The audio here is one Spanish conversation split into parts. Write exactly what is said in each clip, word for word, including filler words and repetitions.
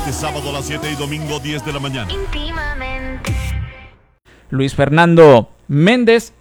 Este sábado a las siete y domingo diez de la mañana. Íntimamente. Luis Fernando Méndez,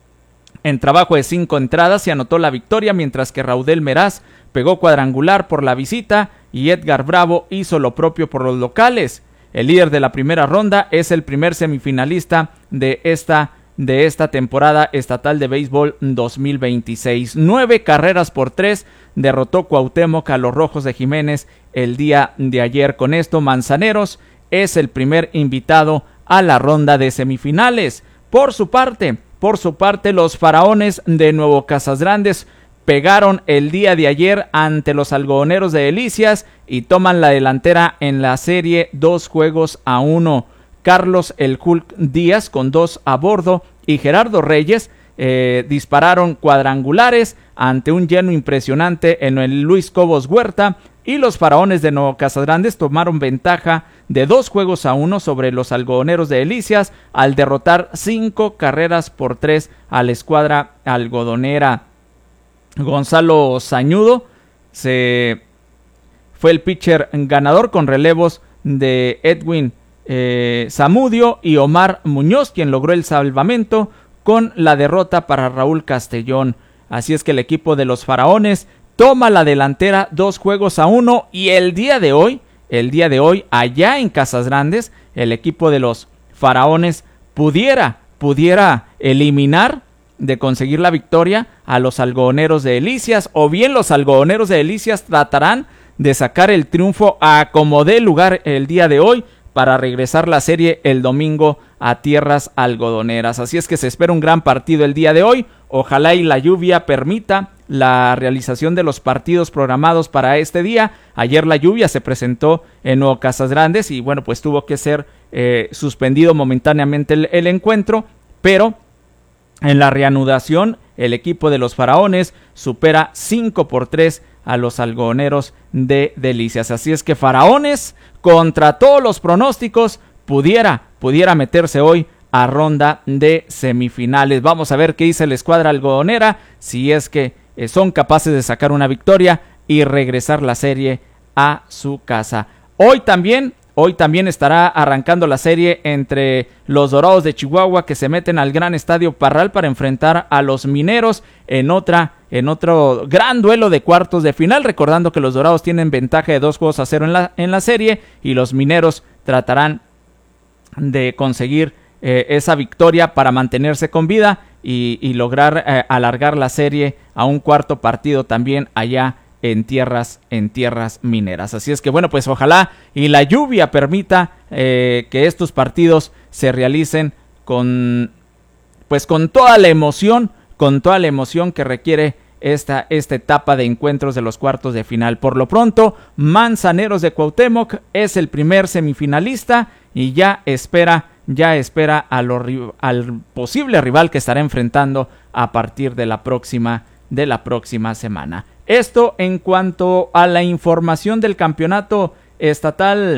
en trabajo de cinco entradas, se anotó la victoria, mientras que Raudel Meraz pegó cuadrangular por la visita y Edgar Bravo hizo lo propio por los locales. El líder de la primera ronda es el primer semifinalista de esta, de esta temporada estatal de béisbol dos mil veintiséis. Nueve carreras por tres derrotó Cuauhtémoc a los Rojos de Jiménez el día de ayer. Con esto, Manzaneros es el primer invitado a la ronda de semifinales. Por su parte, por su parte, los Faraones de Nuevo Casas Grandes pegaron el día de ayer ante los Algodoneros de Delicias y toman la delantera en la serie dos juegos a uno. Carlos el Hulk Díaz con dos a bordo y Gerardo Reyes eh, dispararon cuadrangulares ante un lleno impresionante en el Luis Cobos Huerta, y los Faraones de Nuevo Casas Grandes tomaron ventaja de dos juegos a uno sobre los Algodoneros de Delicias al derrotar cinco carreras por tres a la escuadra algodonera. Gonzalo Zañudo se fue el pitcher ganador con relevos de Edwin eh, Zamudio y Omar Muñoz, quien logró el salvamento con la derrota para Raúl Castellón. Así es que el equipo de los Faraones toma la delantera dos juegos a uno, y el día de hoy, el día de hoy, allá en Casas Grandes, el equipo de los Faraones pudiera, pudiera eliminar de conseguir la victoria a los Algodoneros de Delicias, o bien los Algodoneros de Delicias tratarán de sacar el triunfo a como dé lugar el día de hoy para regresar la serie el domingo a tierras algodoneras. Así es que se espera un gran partido el día de hoy. Ojalá y la lluvia permita la realización de los partidos programados para este día. Ayer la lluvia se presentó en Nuevo Casas Grandes y bueno, pues tuvo que ser eh, suspendido momentáneamente el, el encuentro, pero en la reanudación el equipo de los Faraones supera cinco por tres a los Algodoneros de Delicias. Así es que Faraones, contra todos los pronósticos, pudiera, pudiera meterse hoy a ronda de semifinales. Vamos a ver qué dice la escuadra algodonera, si es que eh, son capaces de sacar una victoria y regresar la serie a su casa. Hoy también, hoy también estará arrancando la serie entre los Dorados de Chihuahua, que se meten al Gran Estadio Parral para enfrentar a los Mineros en otra, en otro gran duelo de cuartos de final, recordando que los Dorados tienen ventaja de dos juegos a cero en la, en la serie, y los Mineros tratarán de conseguir eh, esa victoria para mantenerse con vida y, y lograr eh, alargar la serie a un cuarto partido también allá en tierras, en tierras mineras. Así es que bueno, pues ojalá y la lluvia permita eh, que estos partidos se realicen con, pues con toda la emoción, con toda la emoción que requiere esta, esta etapa de encuentros de los cuartos de final. Por lo pronto, Manzaneros de Cuauhtémoc es el primer semifinalista y ya espera, ya espera a lo, al posible rival que estará enfrentando a partir de la próxima, de la próxima semana. Esto en cuanto a la información del campeonato estatal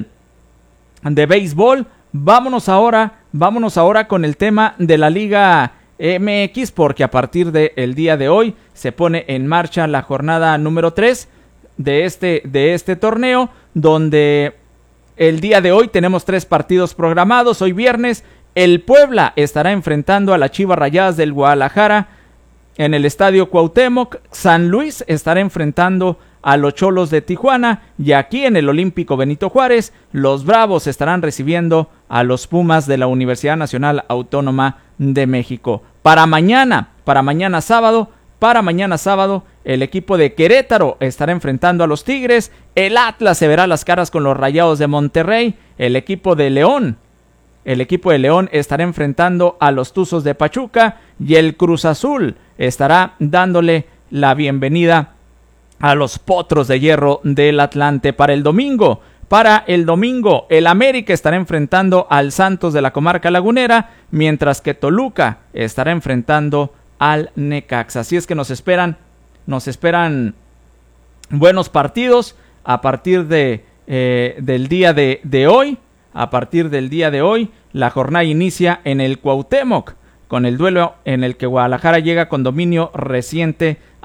de béisbol. Vámonos ahora, vámonos ahora con el tema de la Liga M X, porque a partir del día de hoy se pone en marcha la jornada número tres de este, de este torneo, donde el día de hoy tenemos tres partidos programados. Hoy viernes, el Puebla estará enfrentando a las Chivas Rayadas del Guadalajara en el Estadio Cuauhtémoc. San Luis estará enfrentando a los Cholos de Tijuana, y aquí en el Olímpico Benito Juárez, los Bravos estarán recibiendo a los Pumas de la Universidad Nacional Autónoma de México. Para mañana, para mañana sábado, para mañana sábado, el equipo de Querétaro estará enfrentando a los Tigres, el Atlas se verá las caras con los Rayados de Monterrey, el equipo de León, el equipo de León estará enfrentando a los Tuzos de Pachuca, y el Cruz Azul estará dándole la bienvenida a los Potros de Hierro del Atlante. Para el domingo, para el domingo, el América estará enfrentando al Santos de la Comarca Lagunera, mientras que Toluca estará enfrentando al Necaxa. Así es que nos esperan, nos esperan buenos partidos a partir de eh, del día de, de hoy. A partir del día de hoy, la jornada inicia en el Cuauhtémoc, con el duelo en el que Guadalajara llega con dominio reciente